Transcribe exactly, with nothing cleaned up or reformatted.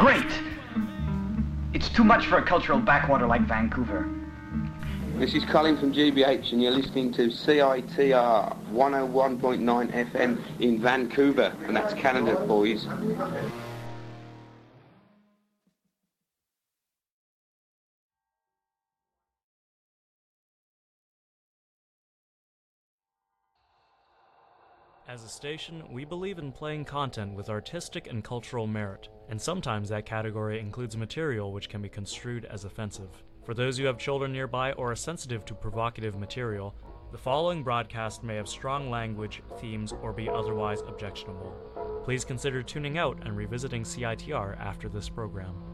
great. It's too much for a cultural backwater like Vancouver. This is Colin from G B H and you're listening to C I T R one oh one point nine F M in Vancouver, and that's Canada, boys. As a station, we believe in playing content with artistic and cultural merit, and sometimes that category includes material which can be construed as offensive. For those who have children nearby or are sensitive to provocative material, the following broadcast may have strong language, themes, or be otherwise objectionable. Please consider tuning out and revisiting C I T R after this program.